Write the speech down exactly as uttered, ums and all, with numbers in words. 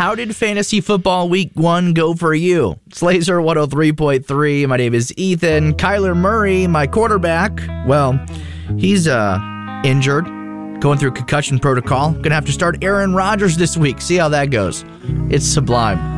How did fantasy football week one go for you? It's Laser one oh three point three. My name is Ethan. Kyler Murray, my quarterback, well, he's uh injured, going through concussion protocol. Gonna have to start Aaron Rodgers this week. See how that goes. It's sublime.